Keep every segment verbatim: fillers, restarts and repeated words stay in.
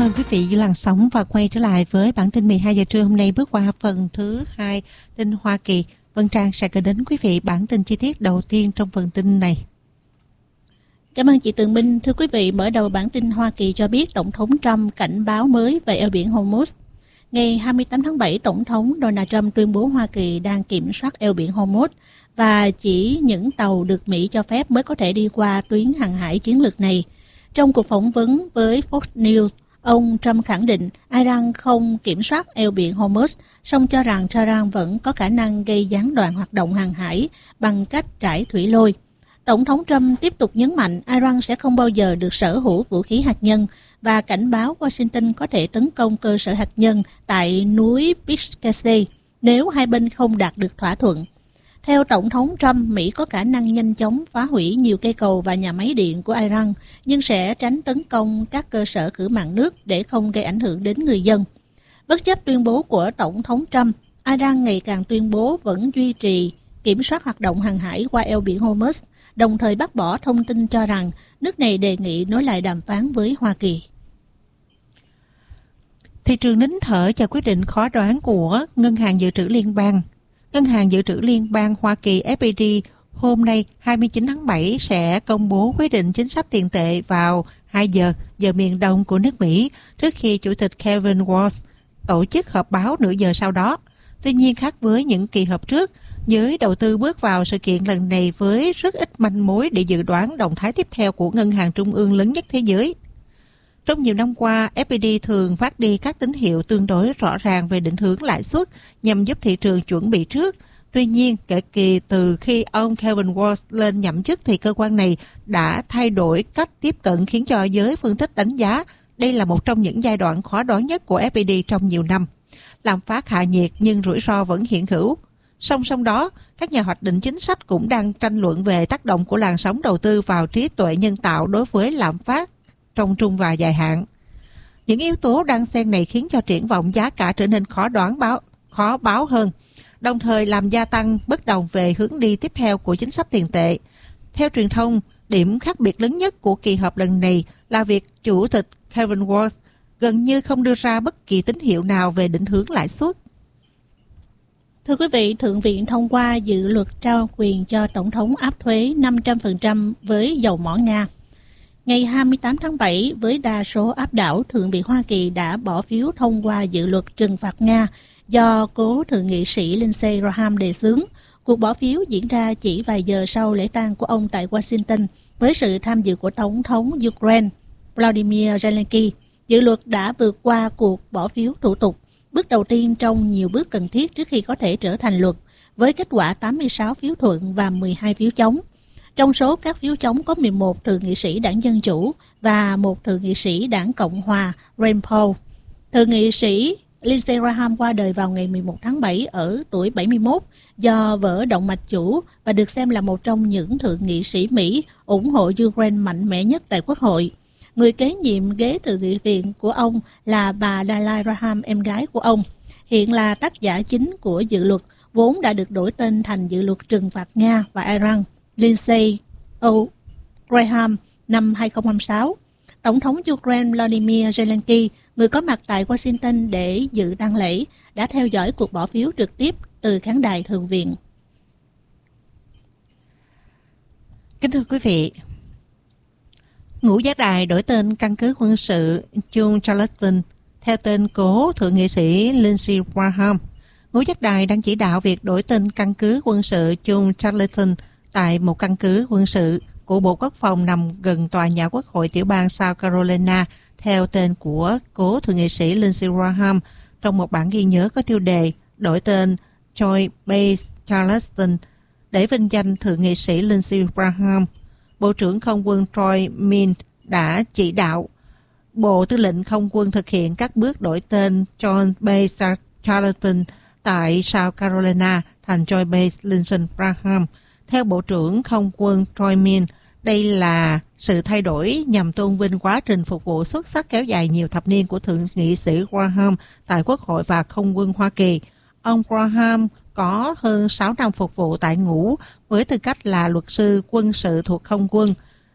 ơn quý vị giữ làn sóng và quay trở lại với bản tin mười hai giờ trưa hôm nay, bước qua phần thứ hai tin Hoa Kỳ. Vân Trang sẽ gửi đến quý vị bản tin chi tiết đầu tiên trong phần tin này. Cảm ơn chị Tường Minh. Thưa quý vị, mở đầu bản tin Hoa Kỳ cho biết Tổng thống Trump cảnh báo mới về eo biển Hormuz. Ngày hai mươi tám tháng bảy, Tổng thống Donald Trump tuyên bố Hoa Kỳ đang kiểm soát eo biển Hormuz và chỉ những tàu được Mỹ cho phép mới có thể đi qua tuyến hàng hải chiến lược này. Trong cuộc phỏng vấn với Fox News, ông Trump khẳng định Iran không kiểm soát eo biển Hormuz, song cho rằng Tehran vẫn có khả năng gây gián đoạn hoạt động hàng hải bằng cách trải thủy lôi. Tổng thống Trump tiếp tục nhấn mạnh Iran sẽ không bao giờ được sở hữu vũ khí hạt nhân và cảnh báo Washington có thể tấn công cơ sở hạt nhân tại núi Pisgah nếu hai bên không đạt được thỏa thuận. Theo Tổng thống Trump, Mỹ có khả năng nhanh chóng phá hủy nhiều cây cầu và nhà máy điện của Iran, nhưng sẽ tránh tấn công các cơ sở khử mặn nước để không gây ảnh hưởng đến người dân. Bất chấp tuyên bố của Tổng thống Trump, Iran ngày càng tuyên bố vẫn duy trì kiểm soát hoạt động hàng hải qua eo biển Hormuz, đồng thời bác bỏ thông tin cho rằng nước này đề nghị nối lại đàm phán với Hoa Kỳ. Thị trường nín thở cho quyết định khó đoán của Ngân hàng Dự trữ Liên bang. Ngân hàng Dự trữ Liên bang Hoa Kỳ ép pê đê hôm nay hai mươi chín tháng bảy sẽ công bố quyết định chính sách tiền tệ vào hai giờ, giờ miền Đông của nước Mỹ, trước khi Chủ tịch Kevin Walsh tổ chức họp báo nửa giờ sau đó. Tuy nhiên, khác với những kỳ họp trước, giới đầu tư bước vào sự kiện lần này với rất ít manh mối để dự đoán động thái tiếp theo của ngân hàng trung ương lớn nhất thế giới. Trong nhiều năm qua, ép pê đê thường phát đi các tín hiệu tương đối rõ ràng về định hướng lãi suất nhằm giúp thị trường chuẩn bị trước. Tuy nhiên, kể kỳ từ khi ông Kevin Walsh lên nhậm chức thì cơ quan này đã thay đổi cách tiếp cận, khiến cho giới phân tích đánh giá đây là một trong những giai đoạn khó đoán nhất của ép pê đê trong nhiều năm. Lạm phát hạ nhiệt nhưng rủi ro vẫn hiện hữu. Song song đó, các nhà hoạch định chính sách cũng đang tranh luận về tác động của làn sóng đầu tư vào trí tuệ nhân tạo đối với lạm phát trong trung và dài hạn. Những yếu tố đan xen này khiến cho triển vọng giá cả trở nên khó đoán báo, khó báo hơn, đồng thời làm gia tăng bất đồng về hướng đi tiếp theo của chính sách tiền tệ. Theo truyền thông, điểm khác biệt lớn nhất của kỳ họp lần này là việc Chủ tịch Kevin Walsh gần như không đưa ra bất kỳ tín hiệu nào về định hướng lãi suất. Thưa quý vị, Thượng viện thông qua dự luật trao quyền cho Tổng thống áp thuế năm trăm phần trăm với dầu mỏ Nga. Ngày hai mươi tám tháng bảy, với đa số áp đảo, Thượng viện Hoa Kỳ đã bỏ phiếu thông qua dự luật trừng phạt Nga do cố thượng nghị sĩ Lindsey Graham đề xướng. Cuộc bỏ phiếu diễn ra chỉ vài giờ sau lễ tang của ông tại Washington với sự tham dự của Tổng thống Ukraine Volodymyr Zelensky. Dự luật đã vượt qua cuộc bỏ phiếu thủ tục, bước đầu tiên trong nhiều bước cần thiết trước khi có thể trở thành luật, với kết quả tám mươi sáu phiếu thuận và mười hai phiếu chống. Trong số các phiếu chống có mười một thượng nghị sĩ đảng Dân Chủ và một thượng nghị sĩ đảng Cộng Hòa Rand Paul. Thượng nghị sĩ Lindsey Graham qua đời vào ngày mười một tháng bảy ở tuổi bảy mươi mốt do vỡ động mạch chủ và được xem là một trong những thượng nghị sĩ Mỹ ủng hộ Ukraine mạnh mẽ nhất tại Quốc hội. Người kế nhiệm ghế thượng nghị viện của ông là bà Dalai Graham, em gái của ông, hiện là tác giả chính của dự luật, vốn đã được đổi tên thành dự luật trừng phạt Nga và Iran. Lindsey Graham năm hai không hai sáu. Tổng thống Ukraine Volodymyr Zelensky, người có mặt tại Washington để dự tang lễ, đã theo dõi cuộc bỏ phiếu trực tiếp từ khán đài Thượng viện. Kính thưa quý vị, Ngũ Giác Đài đổi tên căn cứ quân sự John Charleston theo tên cố thượng nghị sĩ Lindsey Graham. Ngũ Giác Đài đang chỉ đạo việc đổi tên căn cứ quân sự John Charleston tại một căn cứ quân sự của Bộ Quốc phòng nằm gần tòa nhà Quốc hội tiểu bang South Carolina theo tên của cố thượng nghị sĩ Lindsey Graham trong một bản ghi nhớ có tiêu đề đổi tên Joint Base Charleston để vinh danh thượng nghị sĩ Lindsey Graham. Bộ trưởng Không quân Troy Min đã chỉ đạo Bộ Tư lệnh Không quân thực hiện các bước đổi tên Joint Base Charleston tại South Carolina thành Joint Base Lindsey Graham. Theo Bộ trưởng Không quân Troy Min, đây là sự thay đổi nhằm tôn vinh quá trình phục vụ xuất sắc kéo dài nhiều thập niên của thượng nghị sĩ Graham tại Quốc hội và Không quân Hoa Kỳ. Ông Graham có hơn sáu năm phục vụ tại ngũ với tư cách là luật sư quân sự thuộc Không quân.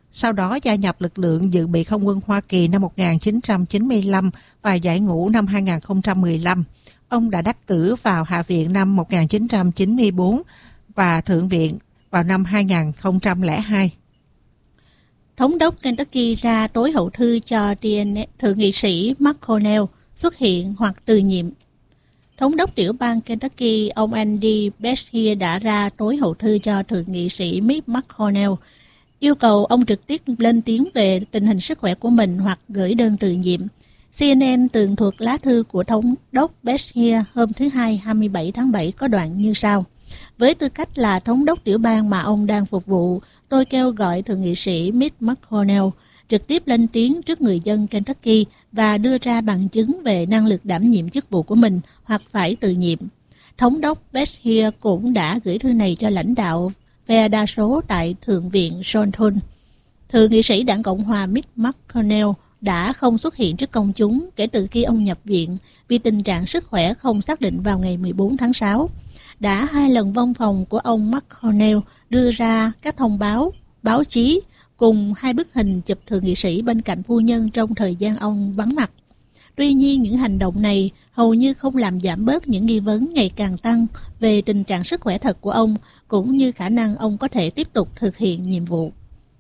sau đó gia nhập lực lượng dự bị không quân Hoa Kỳ năm một nghìn chín trăm chín mươi lăm và giải ngũ năm hai nghìn không trăm mười lăm. Ông đã đắc cử vào Hạ viện năm một nghìn chín trăm chín mươi tư và Thượng viện vào năm hai nghìn không trăm lẻ hai. Thống đốc Kentucky ra tối hậu thư cho Thượng nghị sĩ McConnell xuất hiện hoặc từ nhiệm. Thống đốc tiểu bang Kentucky ông Andy Beshear đã ra tối hậu thư cho Thượng nghị sĩ Mitch McConnell yêu cầu ông trực tiếp lên tiếng về tình hình sức khỏe của mình hoặc gửi đơn từ nhiệm. xê en en tường thuật lá thư của Thống đốc Beshear hôm thứ Hai hai mươi bảy tháng bảy có đoạn như sau. Với tư cách là thống đốc tiểu bang mà ông đang phục vụ, tôi kêu gọi Thượng nghị sĩ Mitch McConnell trực tiếp lên tiếng trước người dân Kentucky và đưa ra bằng chứng về năng lực đảm nhiệm chức vụ của mình hoặc phải từ nhiệm. Thống đốc Beshear cũng đã gửi thư này cho lãnh đạo phe đa số tại Thượng viện Sean Thun. Thượng nghị sĩ đảng Cộng hòa Mitch McConnell đã không xuất hiện trước công chúng kể từ khi ông nhập viện vì tình trạng sức khỏe không xác định vào ngày mười bốn tháng sáu. Đã hai lần văn phòng của ông McConnell đưa ra các thông báo, báo chí cùng hai bức hình chụp thượng nghị sĩ bên cạnh phu nhân trong thời gian ông vắng mặt. Tuy nhiên, những hành động này hầu như không làm giảm bớt những nghi vấn ngày càng tăng về tình trạng sức khỏe thật của ông, cũng như khả năng ông có thể tiếp tục thực hiện nhiệm vụ.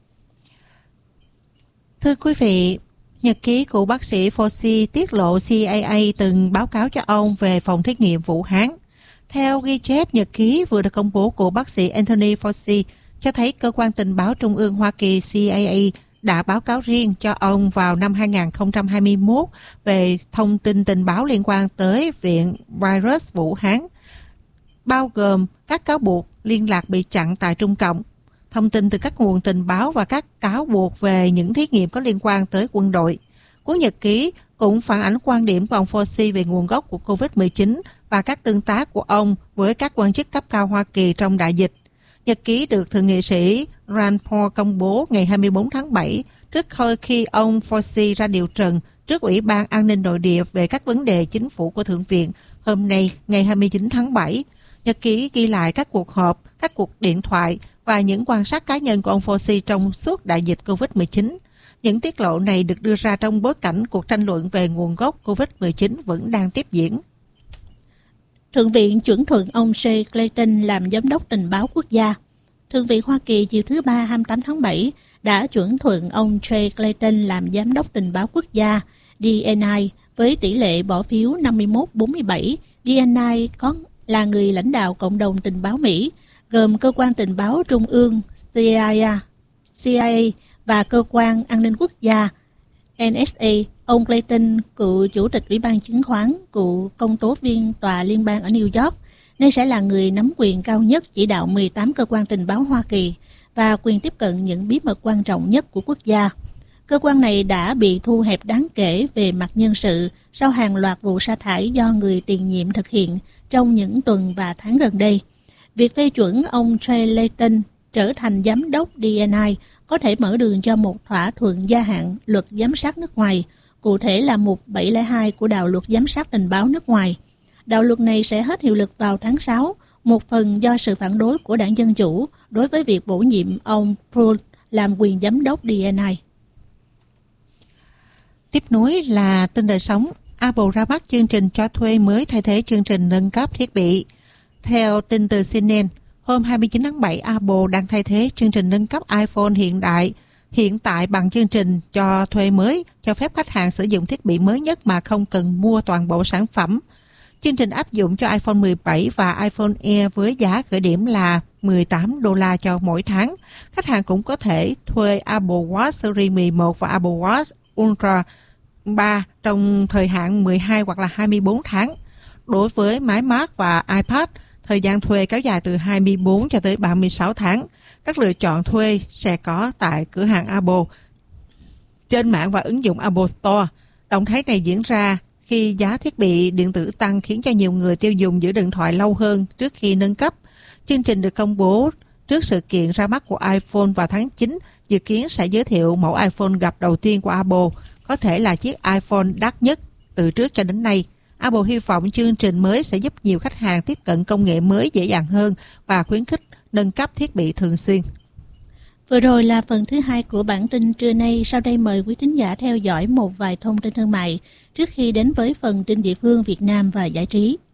Thưa quý vị, nhật ký của bác sĩ Fauci tiết lộ xê i a từng báo cáo cho ông về phòng thí nghiệm Vũ Hán. Theo ghi chép nhật ký vừa được công bố của bác sĩ Anthony Fauci, cho thấy cơ quan tình báo trung ương Hoa Kỳ xê i a đã báo cáo riêng cho ông vào năm hai nghìn không trăm hai mươi mốt về thông tin tình báo liên quan tới Viện Virus Vũ Hán, bao gồm các cáo buộc liên lạc bị chặn tại Trung Cộng, thông tin từ các nguồn tình báo và các cáo buộc về những thí nghiệm có liên quan tới quân đội. Cuốn nhật ký cũng phản ánh quan điểm của ông Fauci về nguồn gốc của covid mười chín và các tương tác của ông với các quan chức cấp cao Hoa Kỳ trong đại dịch. Nhật ký được Thượng nghị sĩ Rand Paul công bố ngày hai mươi bốn tháng bảy, trước khi ông Fauci ra điều trần trước Ủy ban An ninh Nội địa về các vấn đề chính phủ của Thượng viện hôm nay ngày hai mươi chín tháng bảy. Nhật ký ghi lại các cuộc họp, các cuộc điện thoại và những quan sát cá nhân của ông Fauci trong suốt đại dịch covid mười chín. Những tiết lộ này được đưa ra trong bối cảnh cuộc tranh luận về nguồn gốc covid mười chín vẫn đang tiếp diễn. Thượng viện chuẩn thuận ông Jay Clayton làm giám đốc tình báo quốc gia. Thượng viện Hoa Kỳ chiều thứ Ba hai mươi tám tháng bảy đã chuẩn thuận ông Jay Clayton làm giám đốc tình báo quốc gia D N I với tỷ lệ bỏ phiếu năm mươi mốt bốn mươi bảy. D N I có là người lãnh đạo cộng đồng tình báo Mỹ, gồm cơ quan tình báo trung ương C I A và cơ quan an ninh quốc gia N S A. Ông Clayton, cựu chủ tịch Ủy ban chứng khoán, cựu công tố viên tòa liên bang ở New York, nên sẽ là người nắm quyền cao nhất chỉ đạo mười tám cơ quan tình báo Hoa Kỳ và quyền tiếp cận những bí mật quan trọng nhất của quốc gia. Cơ quan này đã bị thu hẹp đáng kể về mặt nhân sự sau hàng loạt vụ sa thải do người tiền nhiệm thực hiện trong những tuần và tháng gần đây. Việc phê chuẩn ông Jay Clayton trở thành giám đốc D N I có thể mở đường cho một thỏa thuận gia hạn luật giám sát nước ngoài, cụ thể là mục bảy không hai của đạo luật giám sát tình báo nước ngoài. Đạo luật này sẽ hết hiệu lực vào tháng sáu, một phần do sự phản đối của đảng Dân Chủ đối với việc bổ nhiệm ông Pruitt làm quyền giám đốc D N I. Tiếp nối là tin đời sống. Apple ra mắt chương trình cho thuê mới thay thế chương trình nâng cấp thiết bị. Theo tin từ C N N, hôm hai mươi chín tháng bảy, Apple đang thay thế chương trình nâng cấp iPhone hiện đại hiện tại bằng chương trình cho thuê mới, cho phép khách hàng sử dụng thiết bị mới nhất mà không cần mua toàn bộ sản phẩm. Chương trình áp dụng cho iPhone mười bảy và iPhone Air với giá khởi điểm là mười tám đô la cho mỗi tháng. Khách hàng cũng có thể thuê Apple Watch Series mười một và Apple Watch Ultra ba trong thời hạn mười hai hoặc là hai mươi bốn tháng. Đối với máy Mac và iPad, thời gian thuê kéo dài từ hai mươi bốn cho tới ba mươi sáu tháng. Các lựa chọn thuê sẽ có tại cửa hàng Apple, trên mạng và ứng dụng Apple Store. Động thái này diễn ra khi giá thiết bị điện tử tăng khiến cho nhiều người tiêu dùng giữ điện thoại lâu hơn trước khi nâng cấp. Chương trình được công bố trước sự kiện ra mắt của iPhone vào tháng chín, dự kiến sẽ giới thiệu mẫu iPhone gặp đầu tiên của Apple, có thể là chiếc iPhone đắt nhất từ trước cho đến nay. Apple hy vọng chương trình mới sẽ giúp nhiều khách hàng tiếp cận công nghệ mới dễ dàng hơn và khuyến khích nâng cấp thiết bị thường xuyên. Vừa rồi là phần thứ hai của bản tin trưa nay. Sau đây mời quý thính giả theo dõi một vài thông tin thương mại trước khi đến với phần tin địa phương Việt Nam và giải trí.